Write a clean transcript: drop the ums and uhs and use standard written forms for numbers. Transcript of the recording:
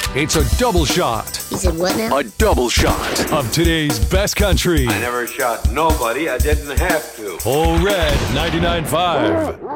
It's a double shot. He said what now? A double shot of today's best country. I never shot nobody. I didn't have to. Ole Red 99.5.